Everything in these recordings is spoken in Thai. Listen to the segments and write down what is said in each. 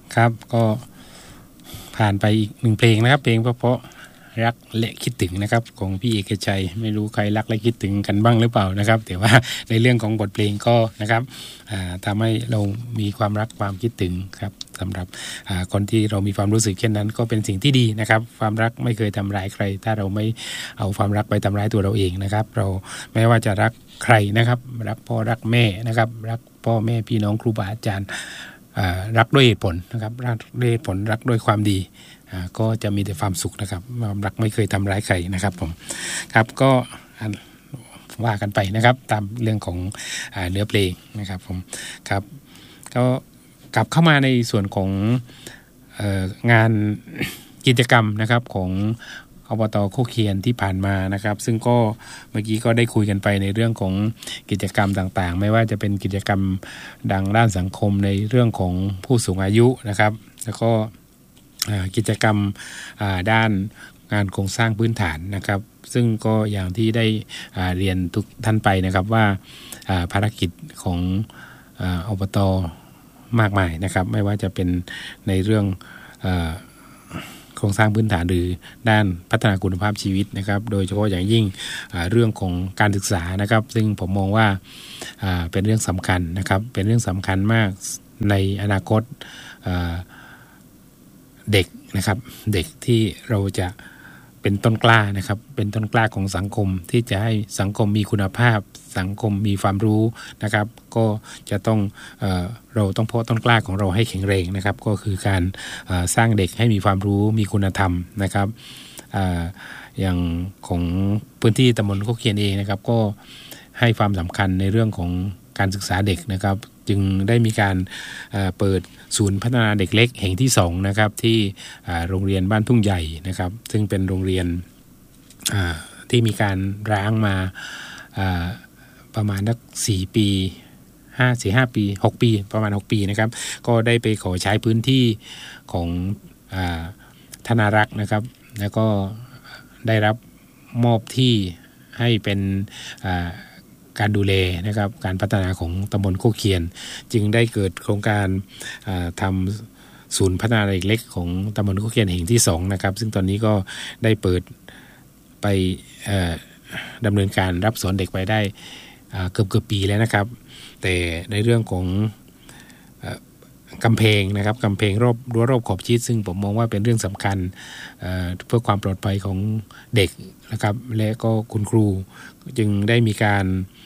ครับก็ผ่านไปอีก1เพลงนะครับเพลงเพราะรักและคิดถึงนะครับของพี่เอกชัยไม่รู้ใครรักและคิดถึงกันบ้างหรือเปล่านะครับแต่ว่าในเรื่องของบทเพลงก็นะครับทำให้เรามีความรักความคิดถึงครับสำหรับคนที่เรามีความรู้สึกเช่นนั้นก็เป็นสิ่งที่ดีนะครับความรักไม่เคยทำร้ายใครถ้าเราไม่เอาความรักไปทำร้ายตัวเราเองนะครับเราไม่ว่าจะรักใครนะครับรักพ่อรักแม่นะครับรักพ่อแม่พี่น้องครูบาอาจารย์รักด้วยเหตุผลนะครับรักด้วยเหตุผลรักด้วยความดีก็จะมีแต่ความสุขนะครับความรักไม่เคยทำร้ายใครนะครับผมครับก็ว่ากันไปนะครับตามเรื่องของเนื้อเพลงนะครับผมครับก็กลับเข้ามาในส่วนของงานกิจกรรมนะครับของอบต.โคเคียนที่ผ่านมานะครับซึ่งก็เมื่อกี้ก็ได้คุยกันไปในเรื่องของกิจกรรมต่างๆไม่ว่าจะเป็นกิจกรรมดังด้านสังคมในเรื่องของผู้สูงอายุนะครับแล้วก็กิจกรรมด้านงานโครงสร้างพื้นฐานนะครับซึ่งก็อย่างที่ได้เรียนทุกท่านไปนะครับว่าภารกิจของอบต.มากมายนะครับไม่ว่าจะเป็นในเรื่องโครงสร้างพื้นฐานหรือด้านพัฒนาคุณภาพชีวิตนะครับโดยเฉพาะอย่างยิ่งเรื่องของการศึกษานะครับซึ่งผมมองว่าเป็นเรื่องสำคัญนะครับเป็นเรื่องสำคัญมากในอนาคตเด็กนะครับเด็กที่เราจะเป็นต้นกล้านะครับเป็นต้นกล้าของสังคมที่จะให้สังคมมีคุณภาพสังคมมีความรู้นะครับก็จะต้องเราต้องเพาะต้นกล้าของเราให้แข็งแรงนะครับก็คือการสร้างเด็กให้มีความรู้มีคุณธรรมนะครับอย่างของพื้นที่ตำบลโคเคียนเองนะครับก็ให้ความสำคัญในเรื่องของการศึกษาเด็กนะครับจึงได้มีการเปิดศูนย์พัฒนาเด็กเล็กแห่งที่2นะครับที่โรงเรียนบ้านทุ่งใหญ่นะครับซึ่งเป็นโรงเรียนที่มีการร้างมาประมาณสัก4 ปี5 ปี6 ปีประมาณ6 ปีนะครับก็ได้ไปขอใช้พื้นที่ของธนารักษ์นะครับแล้วก็ได้รับมอบที่ให้เป็นการดูแลนะครับการพัฒนาของตำบลโคเคียนจึงได้เกิดโครงการทำศูนย์พัฒนาเด็กเล็กของตำบลโคเคียนแห่งที่2นะครับซึ่งตอนนี้ก็ได้เปิดไปดำเนินการรับสอนเด็กไปได้เกือบปีแล้วนะครับแต่ในเรื่องของกำแพงนะครับกำแพงรั้วรอบขอบชิดซึ่งผมมองว่าเป็นเรื่องสำคัญเพื่อความปลอดภัยของเด็กนะครับและก็คุณครูจึงได้มีการ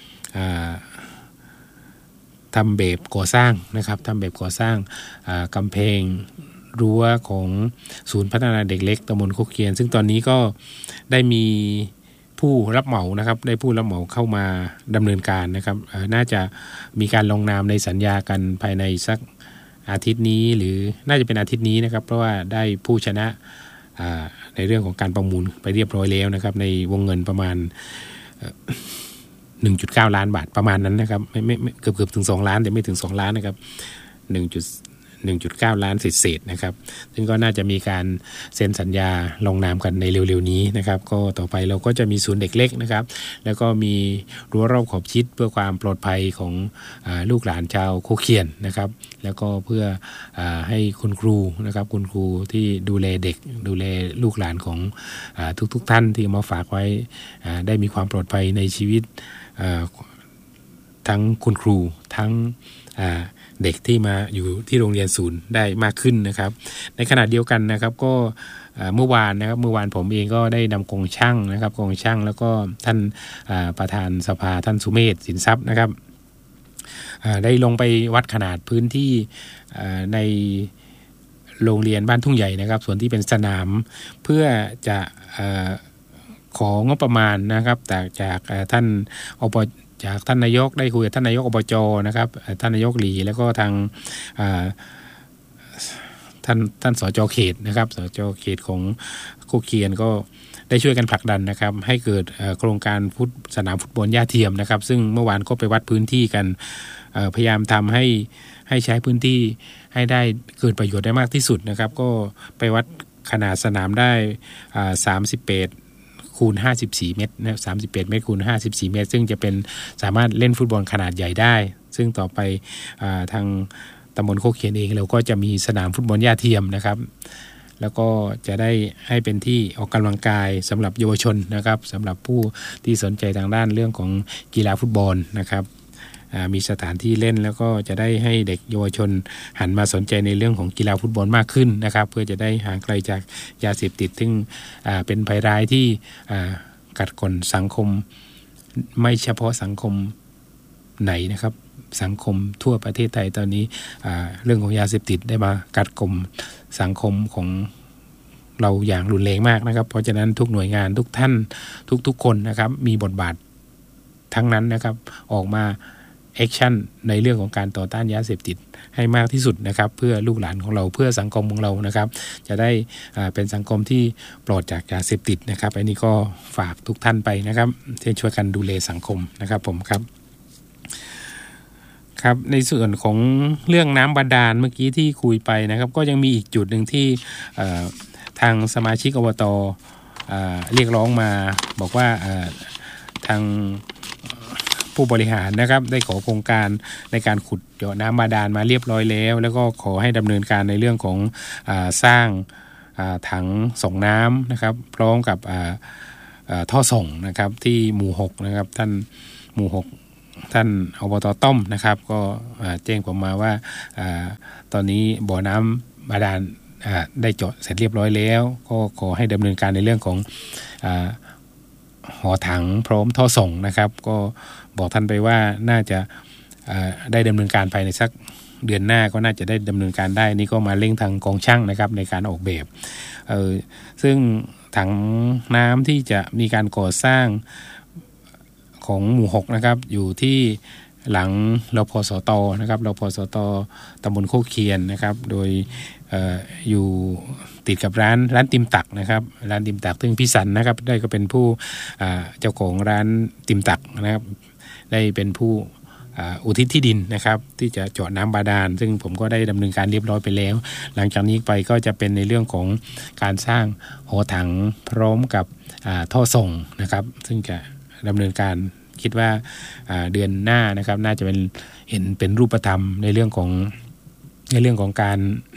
ทำแบบก่อสร้างนะครับทำแบบก่อสร้างกำแพงรั้วของศูนย์พัฒนาเด็กเล็กตำบลโคเคียนซึ่งตอนนี้ก็ได้มีผู้รับเหมานะครับได้ผู้รับเหมาเข้ามาดำเนินการนะครับน่าจะมีการลงนามในสัญญากันภายในสักอาทิตย์นี้หรือน่าจะเป็นอาทิตย์นี้นะครับเพราะว่าได้ผู้ชนะในเรื่องของการประมูลไปเรียบร้อยแล้วนะครับในวงเงินประมาณ1.9 ล้านบาทประมาณนั้นนะครับไม่เกือบถึง2 ล้านแต่ไม่ถึง2 ล้านนะครับ1.9 ล้านเศษๆนะครับซึ่งก็น่าจะมีการเซ็นสัญญาลงนามกันในเร็วๆนี้นะครับก็ต่อไปเราก็จะมีศูนย์เด็กเล็กนะครับแล้วก็มีรั้วรอบขอบชิดเพื่อความปลอดภัยของลูกหลานชาวโคเคียนนะครับแล้วก็เพื่อให้คุณครูนะครับคุณครูที่ดูแลเด็กดูแลลูกหลานของทุกท่านที่มาฝากไว้ได้มีความปลอดภัยในชีวิตทั้งคุณครูทั้งเด็กที่มาอยู่ที่โรงเรียนศูนย์ได้มากขึ้นนะครับในขณะเดียวกันนะครับก็เมื่อวานผมเองก็ได้นำกองช่างนะครับกองช่างแล้วก็ท่านประธานสภาท่านสุเมธสินทรัพย์นะครับได้ลงไปวัดขนาดพื้นที่ในโรงเรียนบ้านทุ่งใหญ่นะครับส่วนที่เป็นสนามเพื่อจะของงบประมาณนะครับจากท่านจากท่านนายกได้คุยกับท่านนายกอบจ.นะครับท่านนายกหลีแล้วก็ทางท่านสจ.เขตนะครับสจ.เขตของโคเคียนก็ได้ช่วยกันผลักดันนะครับให้เกิดโครงการสนามฟุตบอลหญ้าเทียมนะครับซึ่งเมื่อวานก็ไปวัดพื้นที่กันพยายามทำให้ใช้พื้นที่ให้ได้เกิดประโยชน์ได้มากที่สุดนะครับก็ไปวัดขนาดสนามได้38 คูณ 54 เมตรนะ38 เมตรคูณ 54 เมตรซึ่งจะเป็นสามารถเล่นฟุตบอลขนาดใหญ่ได้ซึ่งต่อไปทางตำบลโคกเคียนเองเราก็จะมีสนามฟุตบอลหญ้าเทียมนะครับแล้วก็จะได้ให้เป็นที่ออกกำลังกายสำหรับเยาวชนนะครับสำหรับผู้ที่สนใจทางด้านเรื่องของกีฬาฟุตบอลนะครับมีสถานที่เล่นแล้วก็จะได้ให้เด็กเยาวชนหันมาสนใจในเรื่องของกีฬาฟุตบอลมากขึ้นนะครับเพื่อจะได้ห่างไกลจากยาเสพติดซึ่งเป็นภัยร้ายที่กัดกร่อนสังคมไม่เฉพาะสังคมไหนนะครับสังคมทั่วประเทศไทยตอนนี้เรื่องของยาเสพติดได้มากัดกร่อนสังคมของเราอย่างรุนแรงมากนะครับเพราะฉะนั้นทุกหน่วยงานทุกท่านทุกคนนะครับมีบทบาททั้งนั้นนะครับออกมาแอคชั่นในเรื่องของการต่อต้านยาเสพติดให้มากที่สุดนะครับเพื่อลูกหลานของเราเพื่อสังคมของเรานะครับจะได้เป็นสังคมที่ปลอดจากยาเสพติดนะครับอันนี้ก็ฝากทุกท่านไปนะครับที่ช่วยกันดูแลสังคมนะครับผมครับในส่วนของเรื่องน้ำบาดาลเมื่อกี้ที่คุยไปนะครับก็ยังมีอีกจุดหนึ่งที่ทางสมาชิกอบต.เรียกร้องมาบอกว่าทางผู้บริหารนะครับได้ขอโครงการในการขุดเจาะน้ำบาดาลมาเรียบร้อยแล้วก็ขอให้ดำเนินการในเรื่องของสร้างถังส่งน้ำนะครับพร้อมกับท่อส่งนะครับที่หมู่6นะครับท่านหมู่6ท่านอบต.ต้อมนะครับก็แจ้งผมมาว่าตอนนี้บ่อน้ำบาดาลได้เจาะเสร็จเรียบร้อยแล้วก็ขอให้ดำเนินการในเรื่องของหอถังพร้อมท่อส่งนะครับก็บอกท่านไปว่าน่าจะได้ดำเนินการภายในสักเดือนหน้าก็น่าจะได้ดำเนินการได้นี่ก็มาเร่งทางกองช่างนะครับในการออกแบบซึ่งถังน้ำที่จะมีการก่อสร้างของหมู่6นะครับอยู่ที่หลังรพสต.นะครับรพสต.ตำบลโคกเคียนนะครับโดยอยู่ติดกับร้านติมตักนะครับร้านติมตักซึ่งพี่สันนะครับได้ก็เป็นผู้เจ้าของร้านติมตักนะครับได้เป็นผู้อุทิศที่ดินนะครับที่จะเจาะน้ำบาดาลซึ่งผมก็ได้ดำเนินการเรียบร้อยไปแล้วหลังจากนี้ไปก็จะเป็นในเรื่องของการสร้างหอถังพร้อมกับท่อส่งนะครับซึ่งจะดำเนินการคิดว่าเดือนหน้านะครับน่าจะเห็นเป็นรูปธรรมในเรื่องของการ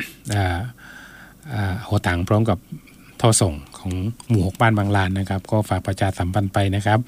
หอถังพร้อมกับท่อส่งของหมู่6บ้านบางลานนะครับก็ฝากประชาสัมพันธ์ไปนะครับ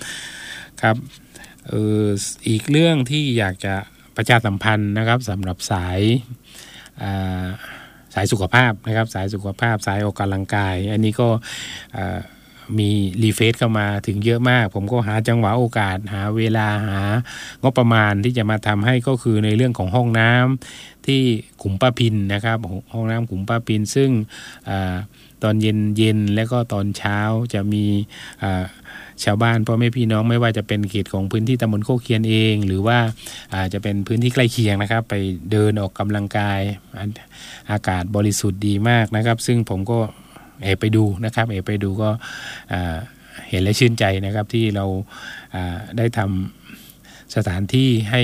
อีกเรื่องที่อยากจะประชาสัมพันธ์นะครับสำหรับสายสุขภาพนะครับสายสุขภาพสายออกกำลังกายอันนี้ก็มีรีเฟซเข้ามาถึงเยอะมากผมก็หาจังหวะโอกาสหาเวลาหางบประมาณที่จะมาทำให้ก็คือในเรื่องของห้องน้ำที่ขุมป้าพินนะครับห้องน้ำขุมป้าพินซึ่งตอนเย็นแล้วก็ตอนเช้าจะมีชาวบ้านพ่อแม่พี่น้องไม่ว่าจะเป็นเขตของพื้นที่ตำบลโคกเคียนเองหรือว่าจะเป็นพื้นที่ใกล้เคียงนะครับไปเดินออกกำลังกายอากาศบริสุทธิ์ดีมากนะครับซึ่งผมก็ไปดูนะครับไปดูก็เห็นและชื่นใจนะครับที่เราได้ทำสถานที่ให้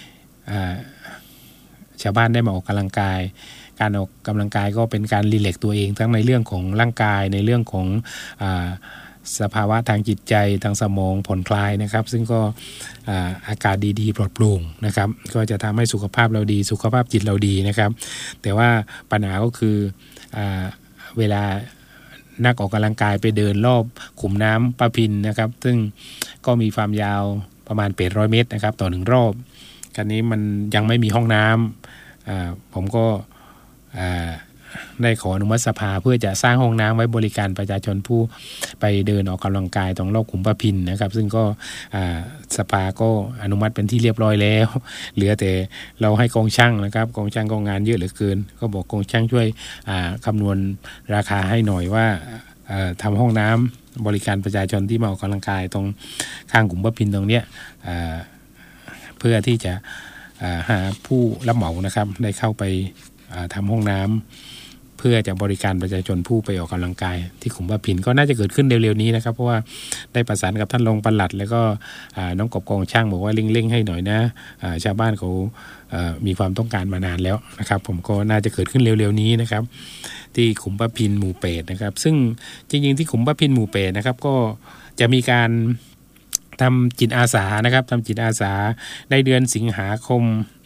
ชาวบ้านได้มาออกกำลังกายการออกกำลังกายก็เป็นการรีแลกซ์ตัวเองทั้งในเรื่องของร่างกายในเรื่องของสภาวะทางจิตใจทางสมองผ่อนคลายนะครับซึ่งก็อากาศดีๆปลอดโปร่งนะครับก็จะทำให้สุขภาพเราดีสุขภาพจิตเราดีนะครับแต่ว่าปัญหาก็คือเวลานักออกกำลังกายไปเดินรอบขุมน้ำป้าพินนะครับซึ่งก็มีความยาวประมาณ800 เมตรนะครับต่อ1รอบการนี้มันยังไม่มีห้องน้ำผมก็ได้ขออนุมัติสภาเพื่อจะสร้างห้องน้ำไว้บริการประชาชนผู้ไปเดินออกกำลังกายตรงรอบขุมป้าพินนะครับซึ่งก็สภาก็อนุมัติเป็นที่เรียบร้อยแล้วเหลือแต่เราให้กองช่างนะครับกองช่างก็งานเยอะเหลือเกินก็บอกกองช่างช่วยคำนวณราคาให้หน่อยว่าทำห้องน้ำบริการประชาชนที่มาออกกำลังกายตรงข้างขุมป้าพินตรงเนี้ยเพื่อที่จะหาผู้รับเหมานะครับได้เข้าไปทำห้องน้ำเพื่อจะบริการประชาชนผู้ไปออกกำลังกายที่ขุมป้าพินก็น่าจะเกิดขึ้นเร็วๆนี้นะครับเพราะว่าได้ประสานกับท่านรองปลัดแล้วก็น้องกบกองช่างบอกว่าเร่งๆให้หน่อยนะชาวบ้านเขามีความต้องการมานานแล้วนะครับผมก็น่าจะเกิดขึ้นเร็วๆนี้นะครับที่ขุมป้าพินหมู่8นะครับซึ่งจริงๆที่ขุมป้าพินหมู่8นะครับก็จะมีการทำจิตอาสานะครับทำจิตอาสาในเดือนสิงหาคม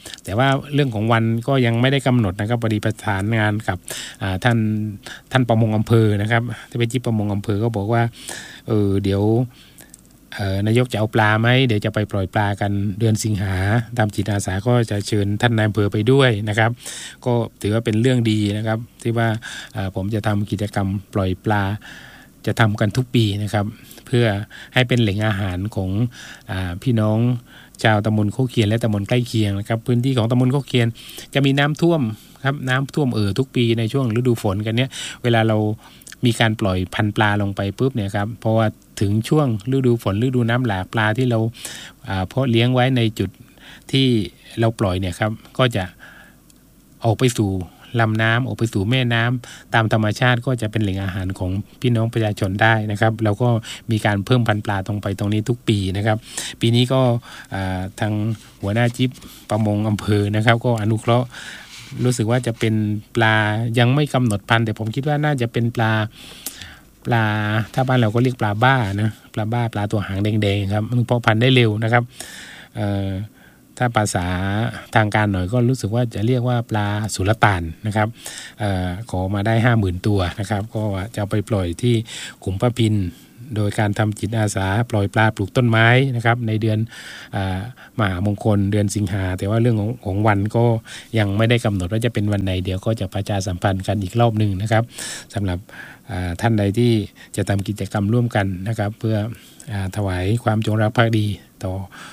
แต่ว่าเรื่องของวันก็ยังไม่ได้กำหนดนะครับพอดีประสานงานกับท่านประมงอำเภอนะครับที่เป็นที่ประมงอำเภอก็บอกว่าเดี๋ยวนายกจะเอาปลาไหมเดี๋ยวจะไปปล่อยปลากันเดือนสิงหาตามจิตอาสาก็จะเชิญท่านนายอำเภอไปด้วยนะครับก็ถือว่าเป็นเรื่องดีนะครับที่ว่าผมจะทำกิจกรรมปล่อยปลาจะทำกันทุกปีนะครับเพื่อให้เป็นแหล่งอาหารของพี่น้องชาวตำบลโคกเคียนและตำบลใกล้เคียงนะครับพื้นที่ของตำบลโคกเคียนจะมีน้ำท่วมครับน้ำท่วมทุกปีในช่วงฤดูฝนกันเนี้ยเวลาเรามีการปล่อยพันธุ์ปลาลงไปปุ๊บเนี่ยครับเพราะว่าถึงช่วงฤดูฝนฤดูน้ำหลากปลาที่เราเพาะเลี้ยงไว้ในจุดที่เราปล่อยเนี่ยครับก็จะออกไปสู่ลำน้ำออกไปสู่แม่น้ำตามธรรมชาติก็จะเป็นแหล่งอาหารของพี่น้องประชาชนได้นะครับเราก็มีการเพิ่มพันธุ์ปลาตรงนี้ทุกปีนะครับปีนี้ก็ทางหัวหน้าจิ๊บประมงอำเภอนะครับก็อนุเคราะห์รู้สึกว่าจะเป็นปลายังไม่กำหนดพันธุ์แต่ผมคิดว่าน่าจะเป็นปลาถ้าบ้านเราก็เรียกปลาบ้านะปลาบ้าปลาตัวหางแดงๆครับมันเพาะพันธุ์ได้เร็วนะครับถ้าภาษาทางการหน่อยก็รู้สึกว่าจะเรียกว่าปลาสุลต่านนะครับขอมาได้ 50,000 ตัวนะครับก็จะเอาไปปล่อยที่ขุมพระพินโดยการทำจิตอาสาปล่อยปลาปลูกต้นไม้นะครับในเดือนมหามงคลเดือนสิงหาแต่ว่าเรื่องของวันก็ยังไม่ได้กำหนดว่าจะเป็นวันไหนเดี๋ยวก็จะประชาสัมพันธ์กันอีกรอบนึงนะครับสำหรับท่านใดที่จะทำกิจกรรมร่วมกันนะครับเพื่อถวายความจงรักภักดีต่อ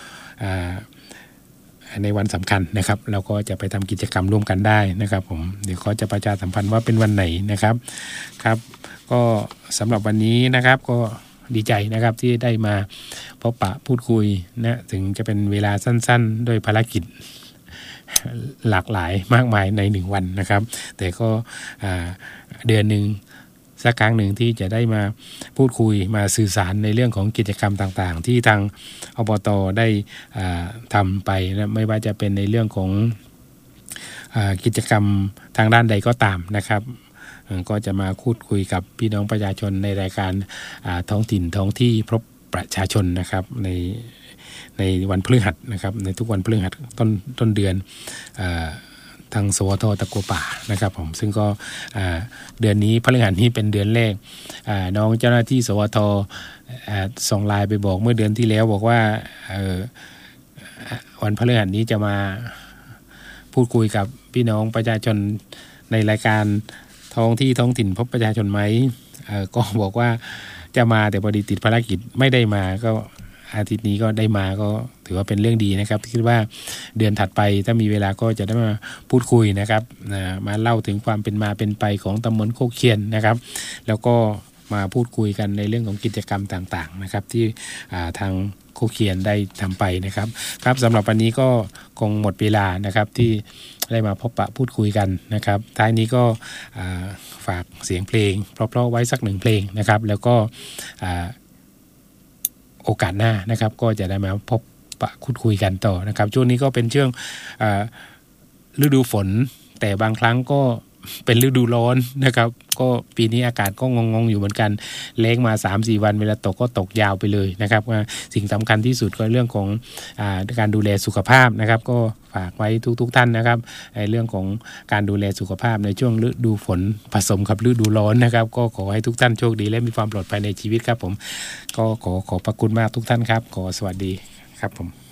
ในวันสำคัญนะครับเราก็จะไปทำกิจกรรมร่วมกันได้นะครับผมเดี๋ยวเขาจะประชาสัมพันธ์ว่าเป็นวันไหนนะครับครับก็สำหรับวันนี้นะครับก็ดีใจนะครับที่ได้มาพบปะพูดคุยนะถึงจะเป็นเวลาสั้นๆด้วยภารกิจหลากหลายมากมายใน1วันนะครับแต่ก็เดือนหนึ่งสักครั้งหนึ่งที่จะได้มาพูดคุยมาสื่อสารในเรื่องของกิจกรรมต่างๆที่ทางอบต.ได้ทำไปนะไม่ว่าจะเป็นในเรื่องของกิจกรรมทางด้านใดก็ตามนะครับก็จะมาพูดคุยกับพี่น้องประชาชนในรายการท้องถิ่นท้องที่พบประชาชนนะครับในวันพฤหัสนะครับในทุกวันพฤหัสต้นเดือนทางสวท.ตะกัวป่านะครับผมซึ่งก็เดือนนี้พฤหัสนี้เป็นเดือนแรกน้องเจ้าหน้าที่สวท.ส่งไลน์ไปบอกเมื่อเดือนที่แล้วบอกว่าวันพฤหัสนี้จะมาพูดคุยกับพี่น้องประชาชนในรายการท้องถิ่นพบประชาชนไหมก็บอกว่าจะมาแต่พอดีติดภารกิจไม่ได้มาก็อาทิตย์นี้ก็ได้มาก็ถือว่าเป็นเรื่องดีนะครับคิดว่าเดือนถัดไปถ้ามีเวลาก็จะได้มาพูดคุยนะครับมาเล่าถึงความเป็นมาเป็นไปของตำบลโคกเคียนนะครับแล้วก็มาพูดคุยกันในเรื่องของกิจกรรมต่างๆนะครับที่ทางโคกเคียนได้ทำไปนะครับครับสำหรับวันนี้ก็คงหมดเวลานะครับที่ได้มาพบปะพูดคุยกันนะครับท้ายนี้ก็ฝากเสียงเพลงเพราะๆไว้สัก1เพลงนะครับแล้วก็โอกาสหน้านะครับก็จะได้มาพบปะพูดคุยกันต่อนะครับช่วงนี้ก็เป็นช่วงฤดูฝนแต่บางครั้งก็เป็นฤดูร้อนนะครับก็ปีนี้อากาศก็งงๆอยู่เหมือนกันแล้งมา 3-4 วันเวลาตกก็ตกยาวไปเลยนะครับสิ่งสำคัญที่สุดก็เรื่องของการดูแลสุขภาพนะครับก็ฝากไว้ทุกท่านนะครับในเรื่องของการดูแลสุขภาพในช่วงฤดูฝนผสมกับฤดูร้อนนะครับก็ขอให้ทุกท่านโชคดีและมีความปลอดภัยในชีวิตครับผมก็ขอพระคุณมากทุกท่านครับขอสวัสดีครับผม